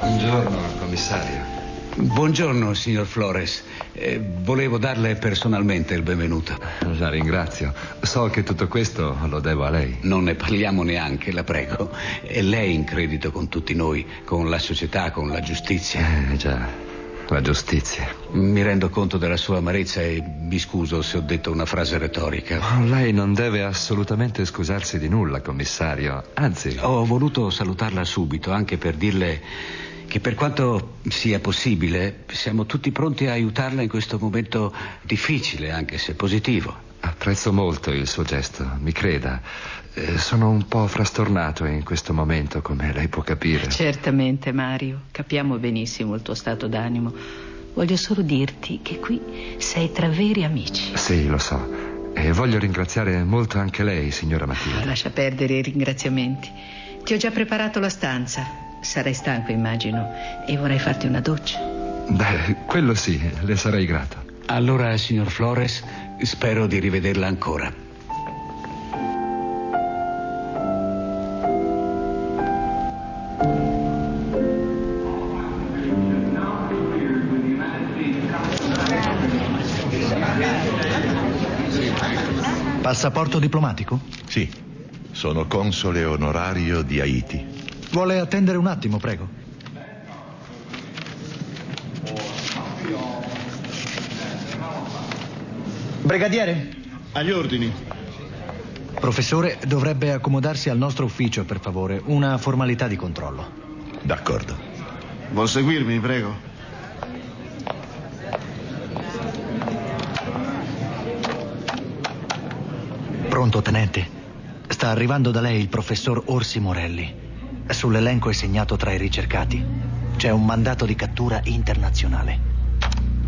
Buongiorno, commissario. Buongiorno, signor Flores. Volevo darle personalmente il benvenuto. La ringrazio. So che tutto questo lo devo a lei. Non ne parliamo neanche, la prego. È lei in credito con tutti noi, con la società, con la giustizia. Già, la giustizia. Mi rendo conto della sua amarezza e mi scuso se ho detto una frase retorica. Lei non deve assolutamente scusarsi di nulla, commissario. Anzi... Ho voluto salutarla subito, anche per dirle che per quanto sia possibile siamo tutti pronti a aiutarla in questo momento difficile, anche se positivo. Apprezzo molto il suo gesto, mi creda. Sono un po' frastornato in questo momento, come lei può capire. Certamente, Mario. Capiamo benissimo il tuo stato d'animo. Voglio solo dirti che qui sei tra veri amici. Sì, lo so. E voglio ringraziare molto anche lei, signora Matilde. Lascia perdere i ringraziamenti. Ti ho già preparato la stanza. Sarai stanco, immagino, e vorrai farti una doccia. Beh, quello sì, le sarei grato. Allora, signor Flores, spero di rivederla ancora. Passaporto diplomatico? Sì, sono console onorario di Haiti. Vuole attendere un attimo, prego. Brigadiere? Agli ordini. Professore, dovrebbe accomodarsi al nostro ufficio, per favore. Una formalità di controllo. D'accordo. Vuol seguirmi, prego? Pronto, tenente? Sta arrivando da lei il professor Orsi Morelli. Sull'elenco è segnato tra i ricercati. C'è un mandato di cattura internazionale.